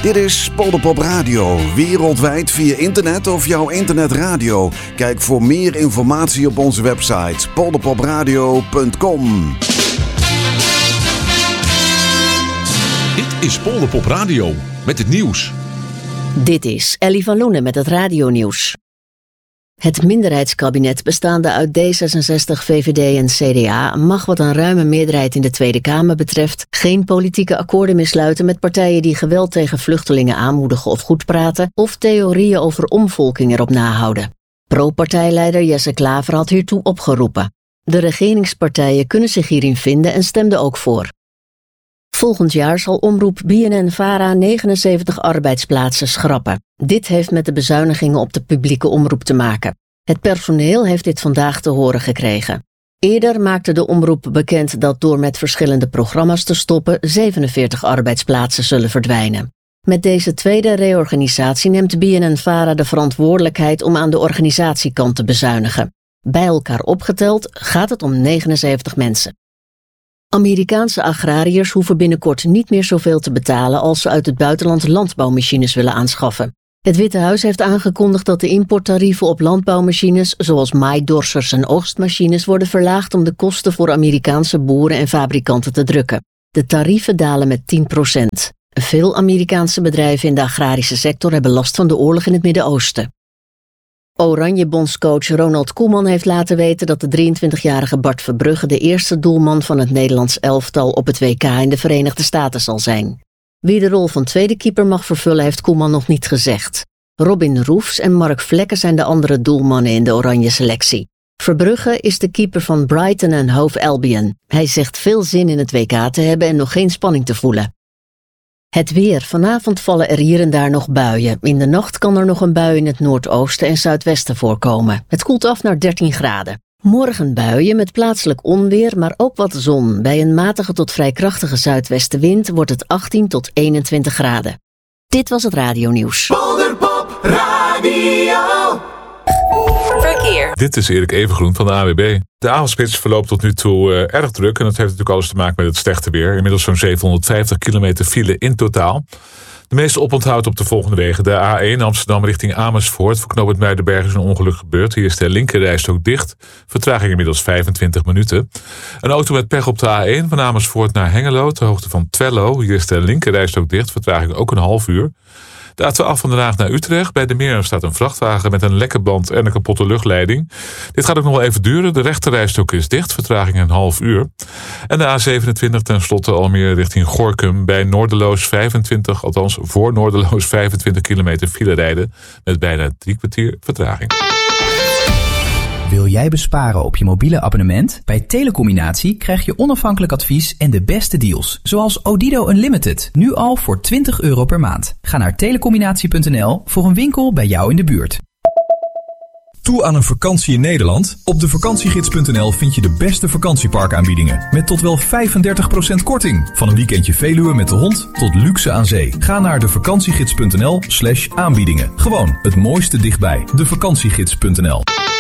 Dit is Polderpop Radio, wereldwijd via internet of jouw internetradio. Kijk voor meer informatie op onze website polderpopradio.com. Dit is Polderpop Radio met het nieuws. Dit is Ellie van Loenen met het radionieuws. Het minderheidskabinet bestaande uit D66, VVD en CDA mag wat een ruime meerderheid in de Tweede Kamer betreft geen politieke akkoorden meer sluiten met partijen die geweld tegen vluchtelingen aanmoedigen of goedpraten of theorieën over omvolking erop nahouden. Pro-partijleider Jesse Klaver had hiertoe opgeroepen. De regeringspartijen kunnen zich hierin vinden en stemden ook voor. Volgend jaar zal omroep BNN-Vara 79 arbeidsplaatsen schrappen. Dit heeft met de bezuinigingen op de publieke omroep te maken. Het personeel heeft dit vandaag te horen gekregen. Eerder maakte de omroep bekend dat door met verschillende programma's te stoppen 47 arbeidsplaatsen zullen verdwijnen. Met deze tweede reorganisatie neemt BNN-Vara de verantwoordelijkheid om aan de organisatiekant te bezuinigen. Bij elkaar opgeteld gaat het om 79 mensen. Amerikaanse agrariërs hoeven binnenkort niet meer zoveel te betalen als ze uit het buitenland landbouwmachines willen aanschaffen. Het Witte Huis heeft aangekondigd dat de importtarieven op landbouwmachines zoals maaidorsers en oogstmachines worden verlaagd om de kosten voor Amerikaanse boeren en fabrikanten te drukken. De tarieven dalen met 10%. Veel Amerikaanse bedrijven in de agrarische sector hebben last van de oorlog in het Midden-Oosten. Oranje-bondscoach Ronald Koeman heeft laten weten dat de 23-jarige Bart Verbrugge de eerste doelman van het Nederlands elftal op het WK in de Verenigde Staten zal zijn. Wie de rol van tweede keeper mag vervullen heeft Koeman nog niet gezegd. Robin Roefs en Mark Vlekken zijn de andere doelmannen in de oranje selectie. Verbrugge is de keeper van Brighton en Hove Albion. Hij zegt veel zin in het WK te hebben en nog geen spanning te voelen. Het weer. Vanavond vallen er hier en daar nog buien. In de nacht kan er nog een bui in het noordoosten en zuidwesten voorkomen. Het koelt af naar 13 graden. Morgen buien met plaatselijk onweer, maar ook wat zon. Bij een matige tot vrij krachtige zuidwestenwind wordt het 18 tot 21 graden. Dit was het radionieuws. Polderpop Radio. Verkeer. Dit is Erik Evengroen van de AWB. De avondspits verloopt tot nu toe erg druk. En dat heeft natuurlijk alles te maken met het slechte weer. Inmiddels zo'n 750 kilometer file in totaal. De meeste oponthoud op de volgende wegen. De A1 Amsterdam richting Amersfoort. Voor knooppunt Muidenberg is een ongeluk gebeurd. Hier is de linkerrijstrook dicht. Vertraging inmiddels 25 minuten. Een auto met pech op de A1 van Amersfoort naar Hengelo. Ter hoogte van Twello. Hier is de linkerrijstrook dicht. Vertraging ook een half uur. De A12 van Den Haag naar Utrecht. Bij de Meer staat een vrachtwagen met een lekke band en een kapotte luchtleiding. Dit gaat ook nog wel even duren. De rechterrijstrook is dicht. Vertraging een half uur. En de A27 ten slotte Almere richting Gorinchem. Bij Noorderloos 25, althans voor Noorderloos 25 kilometer file rijden. Met bijna 3 kwartier vertraging. Wil jij besparen op je mobiele abonnement? Bij Telecombinatie krijg je onafhankelijk advies en de beste deals. Zoals Odido Unlimited, nu al voor €20 per maand. Ga naar telecombinatie.nl voor een winkel bij jou in de buurt. Toe aan een vakantie in Nederland? Op devakantiegids.nl vind je de beste vakantieparkaanbiedingen. Met tot wel 35% korting. Van een weekendje Veluwe met de hond tot luxe aan zee. Ga naar devakantiegids.nl/aanbiedingen. Gewoon het mooiste dichtbij. devakantiegids.nl